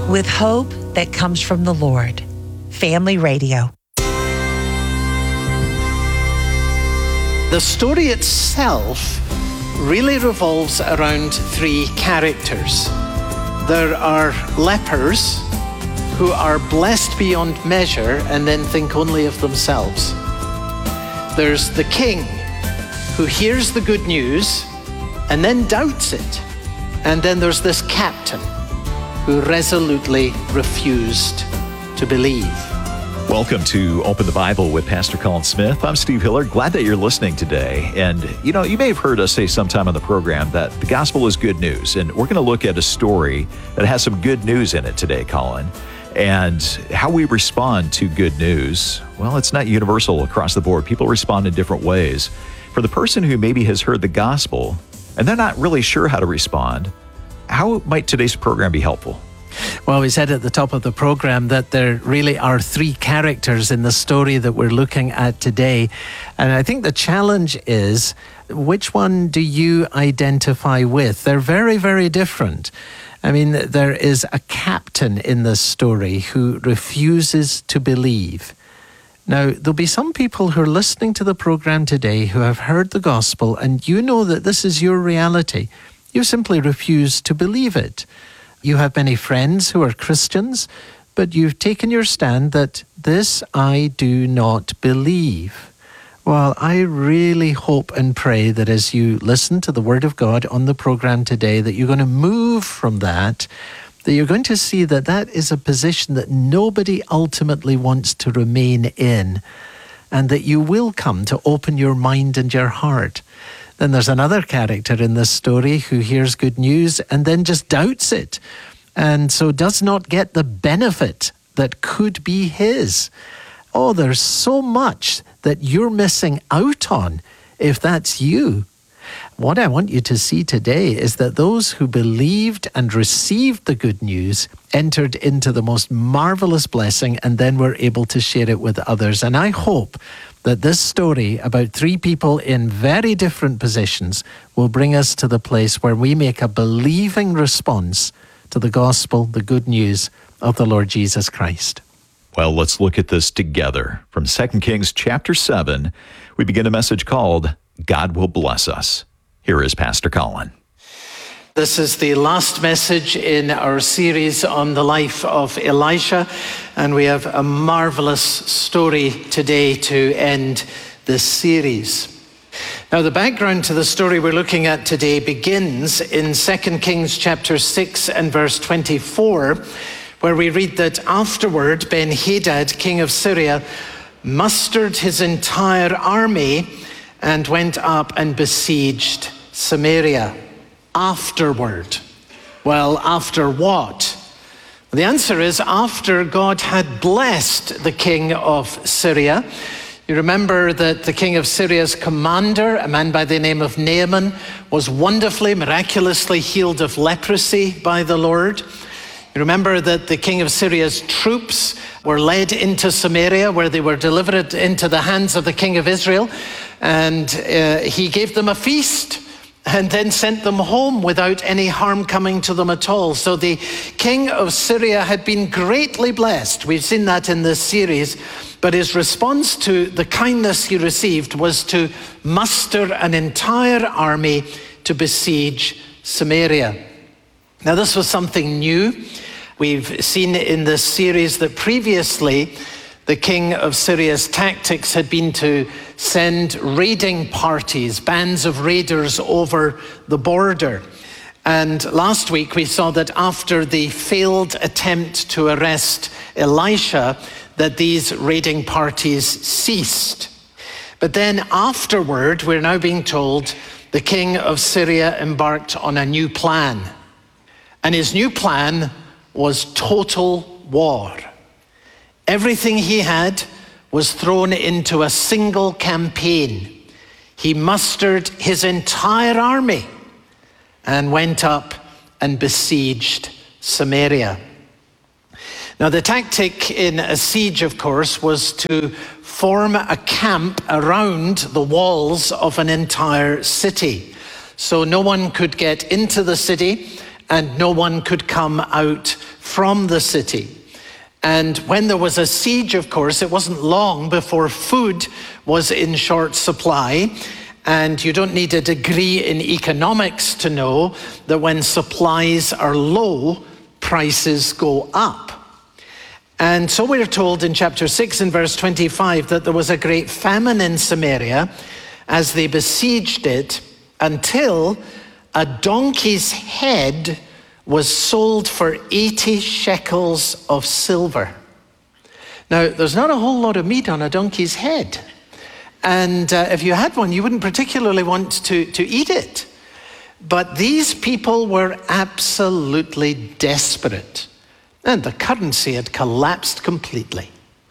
with hope that comes from the Lord. Family Radio. The story itself really revolves around three characters. There are lepers who are blessed beyond measure and then think only of themselves. There's the king who hears the good news and then doubts it. And then there's this captain who resolutely refused to believe. Welcome to Open the Bible with Pastor Colin Smith. I'm Steve Hiller. Glad that you're listening today. And you may have heard us say sometime on the program that the gospel is good news. And we're going to look at a story that has some good news in it today, Colin. And how we respond to good news, well, it's not universal across the board. People respond in different ways. For the person who maybe has heard the gospel and they're not really sure how to respond, how might today's program be helpful? Well, we said at the top of the program that there really are three characters in the story that we're looking at today. And I think the challenge is, which one do you identify with? They're very, very different. I mean, there is a captain in this story who refuses to believe. Now, there'll be some people who are listening to the program today who have heard the gospel, and you know that this is your reality. You simply refuse to believe it. You have many friends who are Christians, but you've taken your stand that this I do not believe. Well, I really hope and pray that as you listen to the Word of God on the program today, that you're going to move from that you're going to see that that is a position that nobody ultimately wants to remain in, and that you will come to open your mind and your heart. Then there's another character in this story who hears good news and then just doubts it, and so does not get the benefit that could be his. Oh, there's so much that you're missing out on if that's you. What I want you to see today is that those who believed and received the good news entered into the most marvelous blessing and then were able to share it with others. And I hope that this story about three people in very different positions will bring us to the place where we make a believing response to the gospel, the good news of the Lord Jesus Christ. Well, let's look at this together. From 2 Kings chapter 7, we begin a message called God Will Bless Us. Here is Pastor Colin. This is the last message in our series on the life of Elisha, and we have a marvelous story today to end this series. Now, the background to the story we're looking at today begins in 2 Kings chapter 6 and verse 24, where we read that afterward Ben-Hadad, king of Syria, mustered his entire army and went up and besieged Samaria. Afterward. Well, after what? The answer is after God had blessed the king of Syria. You remember that the king of Syria's commander, a man by the name of Naaman, was wonderfully, miraculously healed of leprosy by the Lord. You remember that the king of Syria's troops were led into Samaria, where they were delivered into the hands of the king of Israel, and he gave them a feast and then sent them home without any harm coming to them at all. So the king of Syria had been greatly blessed. We've seen that in this series. But his response to the kindness he received was to muster an entire army to besiege Samaria. Now, this was something new. We've seen in this series that previously the king of Syria's tactics had been to send raiding parties, bands of raiders over the border. And last week we saw that after the failed attempt to arrest Elisha, that these raiding parties ceased. But then afterward, we're now being told the king of Syria embarked on a new plan. And his new plan was total war. Everything he had was thrown into a single campaign. He mustered his entire army and went up and besieged Samaria. Now, the tactic in a siege, of course, was to form a camp around the walls of an entire city. So no one could get into the city and no one could come out from the city. And when there was a siege, of course, it wasn't long before food was in short supply. And you don't need a degree in economics to know that when supplies are low, prices go up. And so we're told in chapter 6 and verse 25 that there was a great famine in Samaria as they besieged it, until a donkey's head was sold for 80 shekels of silver. Now, there's not a whole lot of meat on a donkey's head. And if you had one, you wouldn't particularly want to eat it. But these people were absolutely desperate. And the currency had collapsed completely.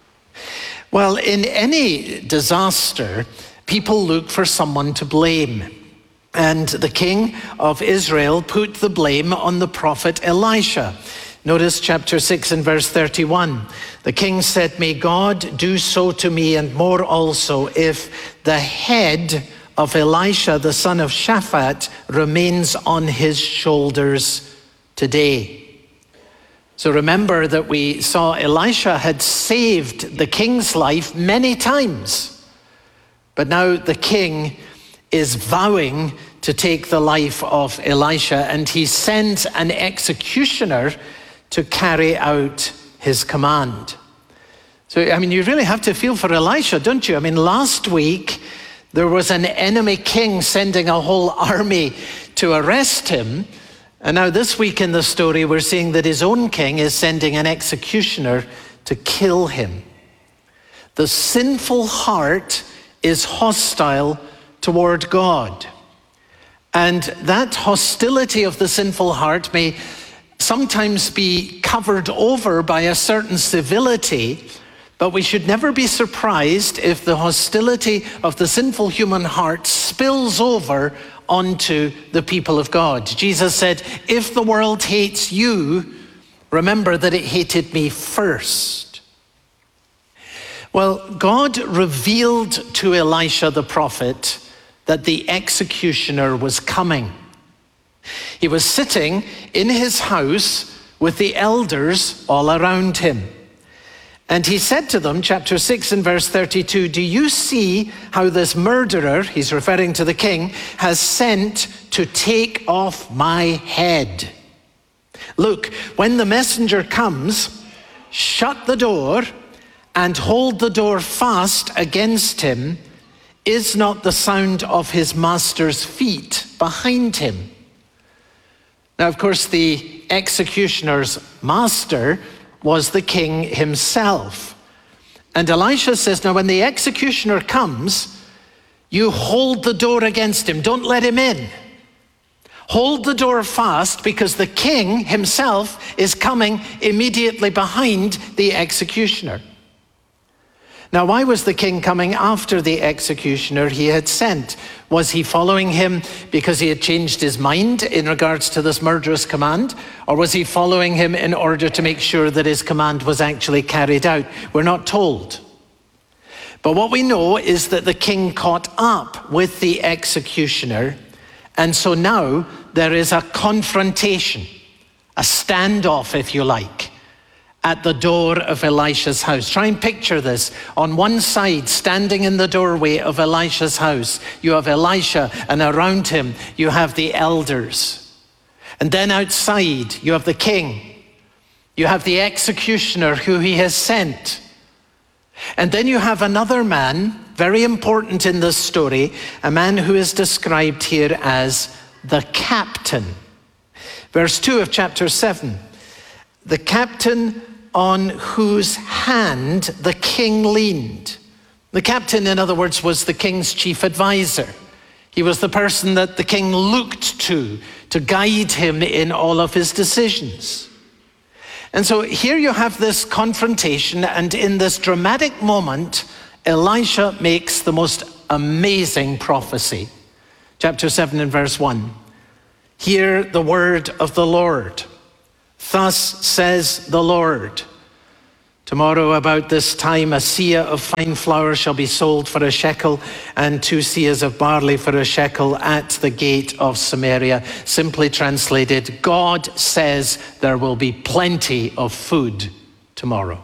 Well, in any disaster, people look for someone to blame. And the king of Israel put the blame on the prophet Elisha. Notice chapter 6 and verse 31. The king said, "May God do so to me and more also if the head of Elisha, the son of Shaphat, remains on his shoulders today." So remember that we saw Elisha had saved the king's life many times. But now the king is vowing to take the life of Elisha, and he sends an executioner to carry out his command. So, you really have to feel for Elisha, don't you? Last week, there was an enemy king sending a whole army to arrest him. And now this week in the story, we're seeing that his own king is sending an executioner to kill him. The sinful heart is hostile toward God. And that hostility of the sinful heart may sometimes be covered over by a certain civility, but we should never be surprised if the hostility of the sinful human heart spills over onto the people of God. Jesus said, "If the world hates you, remember that it hated me first." Well, God revealed to Elisha the prophet that the executioner was coming. He was sitting in his house with the elders all around him. And he said to them, chapter 6 and verse 32, "Do you see how this murderer," he's referring to the king, "has sent to take off my head? Look, when the messenger comes, shut the door and hold the door fast against him. Is not the sound of his master's feet behind him?" Now, of course, the executioner's master was the king himself. And Elisha says, now when the executioner comes, you hold the door against him. Don't let him in. Hold the door fast, because the king himself is coming immediately behind the executioner. Now, why was the king coming after the executioner he had sent? Was he following him because he had changed his mind in regards to this murderous command? Or was he following him in order to make sure that his command was actually carried out? We're not told. But what we know is that the king caught up with the executioner, and so now there is a confrontation, a standoff, if you like, at the door of Elisha's house. Try and picture this. On one side, standing in the doorway of Elisha's house, you have Elisha, and around him you have the elders. And then outside, you have the king. You have the executioner who he has sent. And then you have another man, very important in this story, a man who is described here as the captain. Verse 2 of chapter 7. The captain on whose hand the king leaned. The captain, in other words, was the king's chief advisor. He was the person that the king looked to guide him in all of his decisions. And so here you have this confrontation, and in this dramatic moment, Elisha makes the most amazing prophecy. Chapter 7 and verse 1. Hear the word of the Lord. Thus says the Lord, Tomorrow about this time, a seah of fine flour shall be sold for a shekel, and 2 seahs of barley for a shekel at the gate of Samaria. Simply translated, God says there will be plenty of food tomorrow.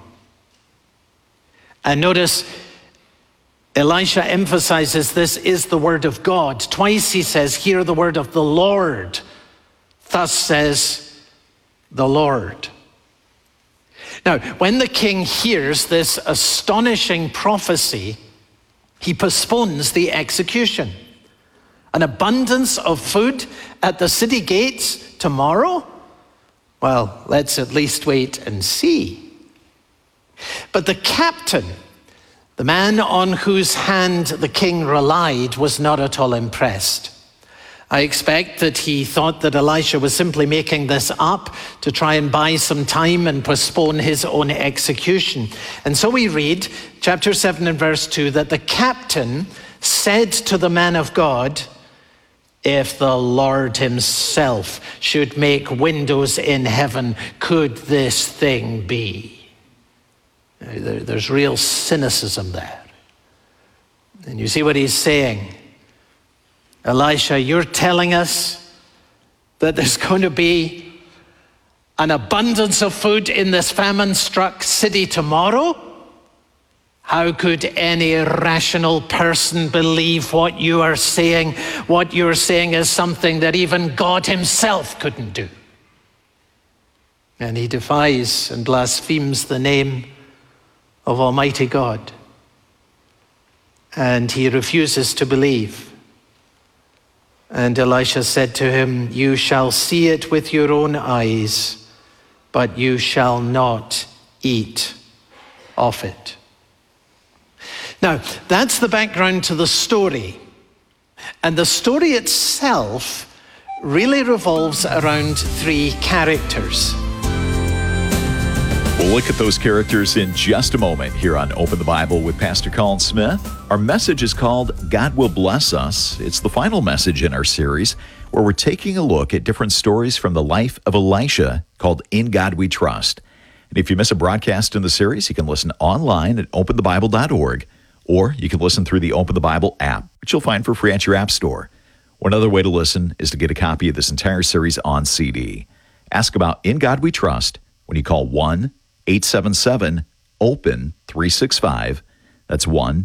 And notice, Elisha emphasizes this is the word of God. Twice he says, hear the word of the Lord. Thus says the Lord. Now, when the king hears this astonishing prophecy, he postpones the execution. An abundance of food at the city gates tomorrow? Well, let's at least wait and see. But the captain, the man on whose hand the king relied, was not at all impressed. I expect that he thought that Elisha was simply making this up to try and buy some time and postpone his own execution. And so we read, chapter 7 and verse 2, that the captain said to the man of God, if the Lord himself should make windows in heaven, could this thing be? There's real cynicism there. And you see what he's saying. Elisha, you're telling us that there's going to be an abundance of food in this famine-struck city tomorrow? How could any rational person believe what you are saying? What you're saying is something that even God himself couldn't do. And he defies and blasphemes the name of Almighty God. And he refuses to believe. And Elisha said to him, you shall see it with your own eyes, but you shall not eat of it. Now, that's the background to the story. And the story itself really revolves around 3 characters. We'll look at those characters in just a moment here on Open the Bible with Pastor Colin Smith. Our message is called God Will Bless Us. It's the final message in our series where we're taking a look at different stories from the life of Elisha called In God We Trust. And if you miss a broadcast in the series, you can listen online at openthebible.org, or you can listen through the Open the Bible app, which you'll find for free at your app store. One other way to listen is to get a copy of this entire series on CD. Ask about In God We Trust when you call 1-877-OPEN-365. That's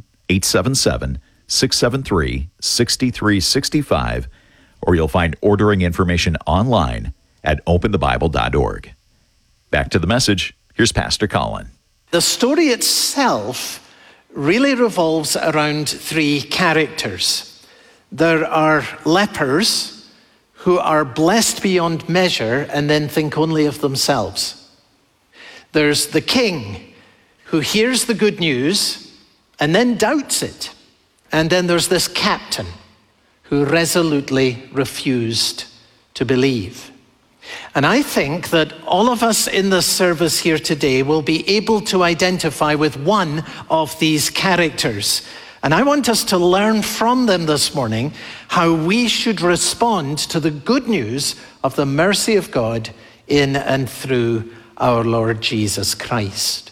1-877-673-6365. Or you'll find ordering information online at openthebible.org. Back to the message. Here's Pastor Colin. The story itself really revolves around 3 characters. There are lepers who are blessed beyond measure and then think only of themselves. There's the king who hears the good news and then doubts it. And then there's this captain who resolutely refused to believe. And I think that all of us in this service here today will be able to identify with one of these characters. And I want us to learn from them this morning how we should respond to the good news of the mercy of God in and through our Lord Jesus Christ.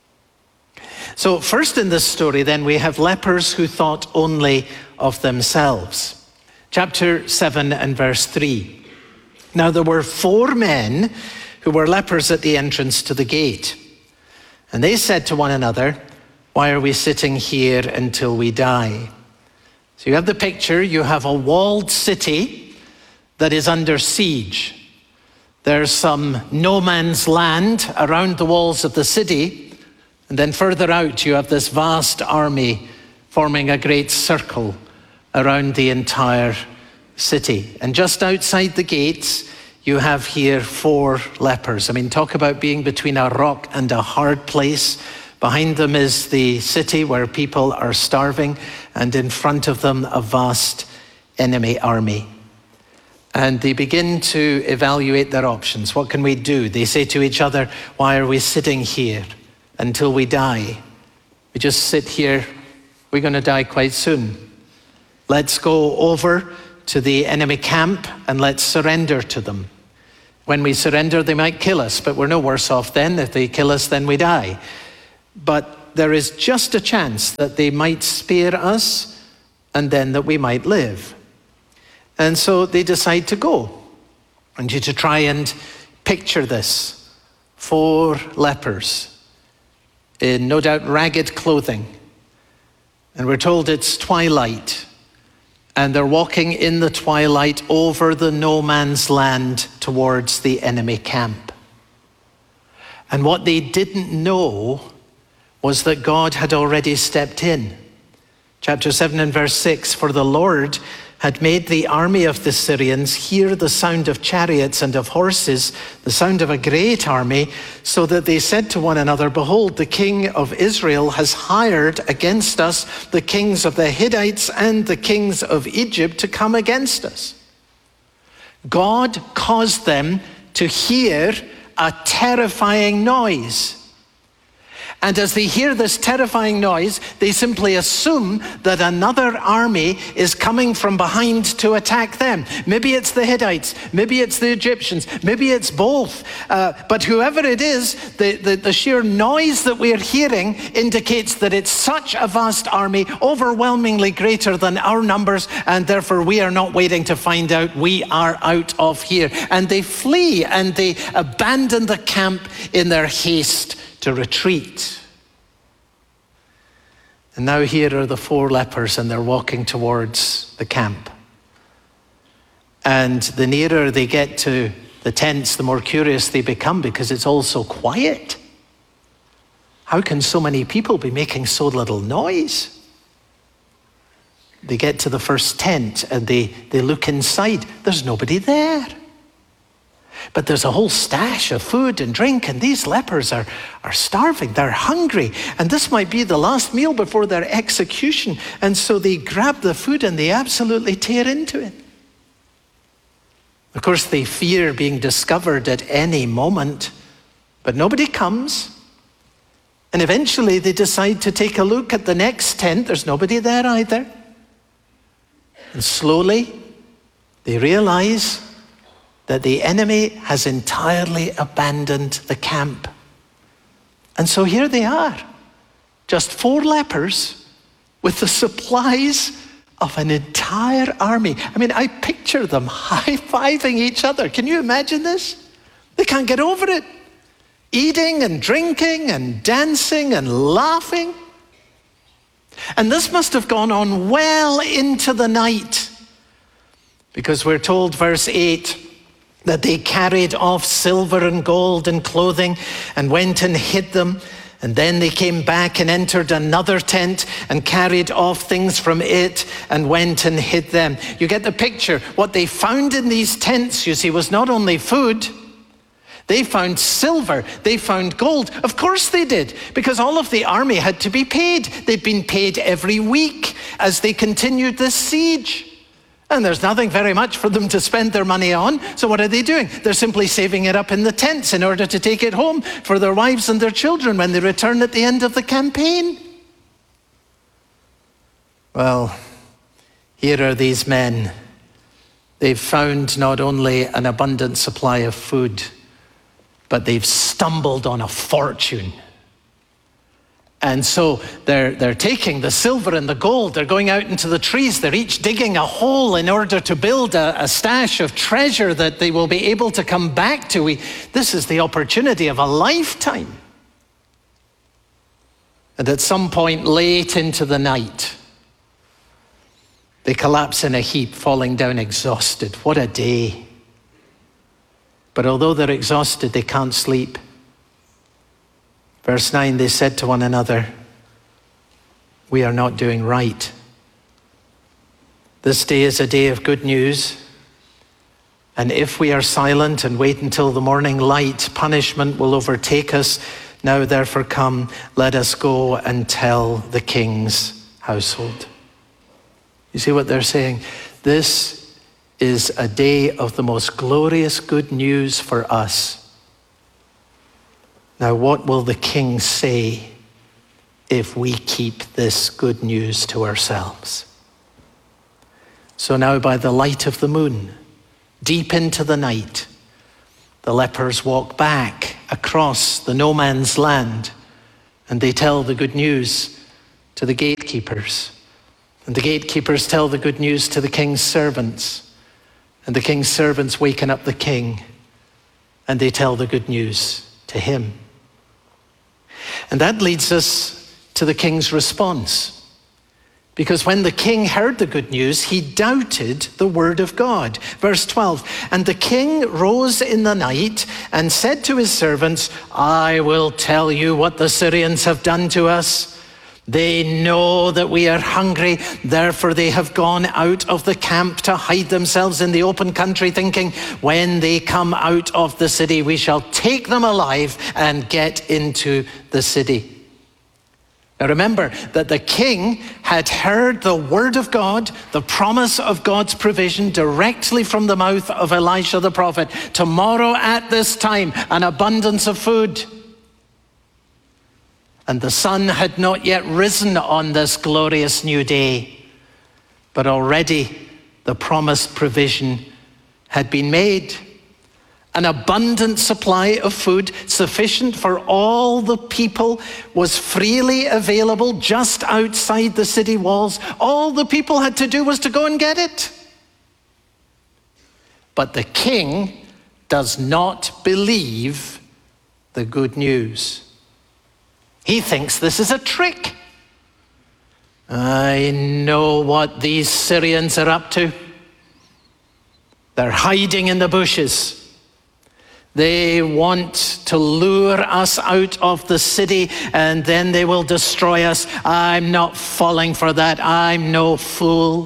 So first in this story then we have lepers who thought only of themselves. Chapter 7 and verse 3. Now there were 4 men who were lepers at the entrance to the gate. And they said to one another, why are we sitting here until we die? So you have the picture, you have a walled city that is under siege. There's some no man's land around the walls of the city. And then further out, you have this vast army forming a great circle around the entire city. And just outside the gates, you have here 4 lepers. I mean, talk about being between a rock and a hard place. Behind them is the city where people are starving, and in front of them, a vast enemy army. And they begin to evaluate their options. What can we do? They say to each other, why are we sitting here until we die? We just sit here, we're going to die quite soon. Let's go over to the enemy camp and let's surrender to them. When we surrender, they might kill us, but we're no worse off then. If they kill us, then we die. but there is just a chance that they might spare us and then that we might live. And so they decide to go. I want you to try and picture this. 4 lepers in no doubt ragged clothing. And we're told it's twilight. And they're walking in the twilight over the no man's land towards the enemy camp. And what they didn't know was that God had already stepped in. Chapter 7 and verse 6, for the Lord had made the army of the Syrians hear the sound of chariots and of horses, the sound of a great army, so that they said to one another, behold, the king of Israel has hired against us the kings of the Hittites and the kings of Egypt to come against us. God caused them to hear a terrifying noise. And as they hear this terrifying noise, they simply assume that another army is coming from behind to attack them. Maybe it's the Hittites, maybe it's the Egyptians, maybe it's both. But whoever it is, the sheer noise that we're hearing indicates that it's such a vast army, overwhelmingly greater than our numbers, and therefore we are not waiting to find out. We are out of here. And they flee and they abandon the camp in their haste to retreat. And now here are the 4 lepers, and they're walking towards the camp. And the nearer they get to the tents, the more curious they become, because it's all so quiet. How can so many people be making so little noise? They get to the first tent and they look inside. There's nobody there. But there's a whole stash of food and drink, and these lepers are starving, they're hungry, and this might be the last meal before their execution. And so they grab the food and they absolutely tear into it. Of course, they fear being discovered at any moment, but nobody comes. And eventually they decide to take a look at the next tent. There's nobody there either. And slowly they realize that the enemy has entirely abandoned the camp. And so here they are, just 4 lepers with the supplies of an entire army. I mean, I picture them high-fiving each other. Can you imagine this? They can't get over it. Eating and drinking and dancing and laughing. And this must have gone on well into the night, because we're told, verse 8, that they carried off silver and gold and clothing and went and hid them. And then they came back and entered another tent and carried off things from it and went and hid them. You get the picture. What they found in these tents, you see, was not only food. They found silver, they found gold. Of course they did, because all of the army had to be paid. They'd been paid every week as they continued this siege. And there's nothing very much for them to spend their money on. So what are they doing? They're simply saving it up in the tents in order to take it home for their wives and their children when they return at the end of the campaign. Well, here are these men. They've found not only an abundant supply of food, but they've stumbled on a fortune. And so they're taking the silver and the gold, they're going out into the trees, they're each digging a hole in order to build a stash of treasure that they will be able to come back to. This is the opportunity of a lifetime. And at some point late into the night, they collapse in a heap, falling down exhausted. What a day. But although they're exhausted, they can't sleep. Verse 9, they said to one another, we are not doing right. This day is a day of good news. And if we are silent and wait until the morning light, punishment will overtake us. Now therefore come, let us go and tell the king's household. You see what they're saying? This is a day of the most glorious good news for us. Now, what will the king say if we keep this good news to ourselves? So now, by the light of the moon, deep into the night, the lepers walk back across the no man's land And they tell the good news to the gatekeepers. And the gatekeepers tell the good news to the king's servants. And the king's servants waken up the king, and they tell the good news to him. And that leads us to the king's response. Because when the king heard the good news, he doubted the word of God. Verse 12, and the king rose in the night and said to his servants, I will tell you what the Syrians have done to us. They know that we are hungry, therefore they have gone out of the camp to hide themselves in the open country, thinking, when they come out of the city, we shall take them alive and get into the city. Now remember that the king had heard the word of God, the promise of God's provision directly from the mouth of Elisha the prophet. Tomorrow at this time, an abundance of food. And the sun had not yet risen on this glorious new day, but already the promised provision had been made. An abundant supply of food, sufficient for all the people, was freely available just outside the city walls. All the people had to do was to go and get it. But the king does not believe the good news. He thinks this is a trick. I know what these Syrians are up to. They're hiding in the bushes. They want to lure us out of the city and then they will destroy us. I'm not falling for that. I'm no fool.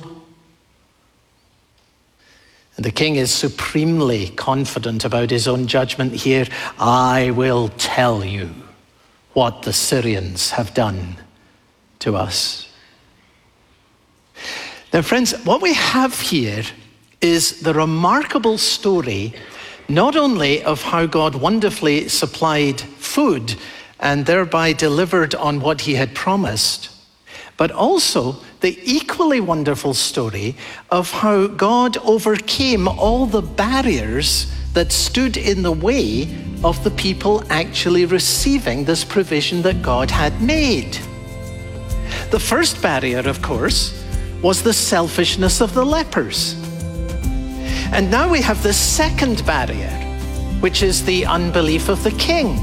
And the king is supremely confident about his own judgment here. I will tell you what the Syrians have done to us. Now, friends, what we have here is the remarkable story not only of how God wonderfully supplied food and thereby delivered on what he had promised, but also the equally wonderful story of how God overcame all the barriers that stood in the way of the people actually receiving this provision that God had made. The first barrier, of course, was the selfishness of the lepers. And now we have the second barrier, which is the unbelief of the king.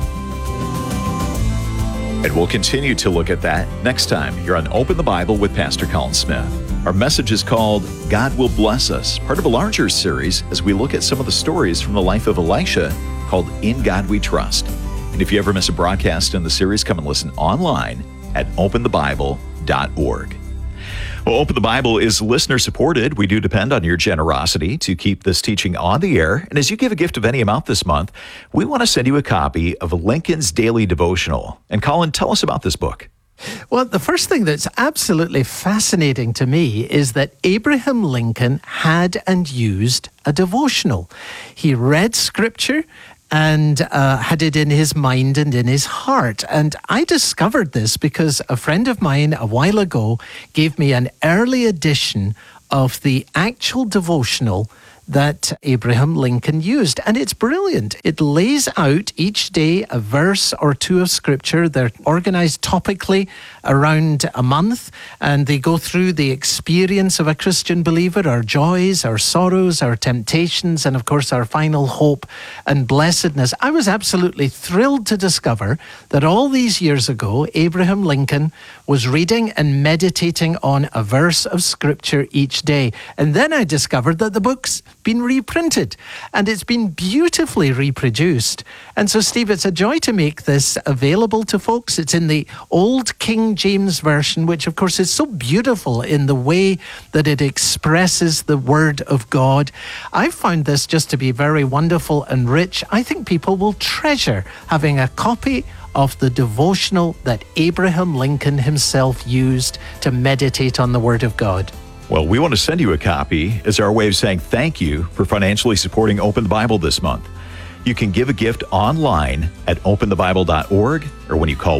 And we'll continue to look at that next time here on Open the Bible with Pastor Colin Smith. Our message is called God Will Bless Us, part of a larger series as we look at some of the stories from the life of Elisha called In God We Trust. And if you ever miss a broadcast in the series, come and listen online at openthebible.org. Well, Open the Bible is listener supported. We do depend on your generosity to keep this teaching on the air. And as you give a gift of any amount this month, we want to send you a copy of Lincoln's Daily Devotional. And Colin, tell us about this book. Well, the first thing that's absolutely fascinating to me is that Abraham Lincoln had and used a devotional. He read scripture and had it in his mind and in his heart. And I discovered this because a friend of mine a while ago gave me an early edition of the actual devotional that Abraham Lincoln used. And it's brilliant. It lays out each day a verse or two of scripture. They're organized topically around a month, and they go through the experience of a Christian believer, our joys, our sorrows, our temptations, and of course our final hope and blessedness. I was absolutely thrilled to discover that all these years ago, Abraham Lincoln was reading and meditating on a verse of scripture each day. And then I discovered that the book's been reprinted and it's been beautifully reproduced. And so, Steve, it's a joy to make this available to folks. It's in the old King James Version, which of course is so beautiful in the way that it expresses the Word of God. I found this just to be very wonderful and rich. I think people will treasure having a copy of the devotional that Abraham Lincoln himself used to meditate on the Word of God. Well, we want to send you a copy as our way of saying thank you for financially supporting Open the Bible this month. You can give a gift online at openthebible.org or when you call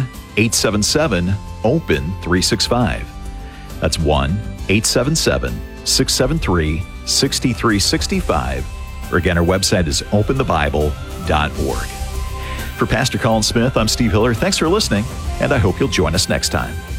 1-877-OPEN-365. That's 1-877-673-6365. Or again, our website is openthebible.org. For Pastor Colin Smith, I'm Steve Hiller. Thanks for listening, and I hope you'll join us next time.